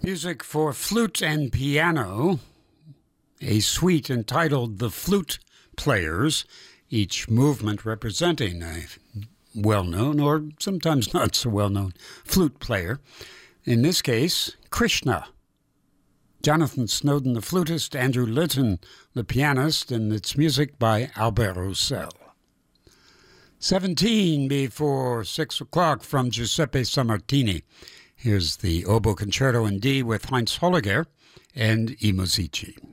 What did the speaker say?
Music for flute and piano, a suite entitled The Flute Players, each movement representing a well-known or sometimes not so well-known flute player. In this case, Krishna. Jonathan Snowden, the flutist, Andrew Litton, the pianist, and it's music by Albert Roussel. 17 before 6 o'clock from Giuseppe Sammartini. Here's the Oboe Concerto in D with Heinz Holliger and I Musici.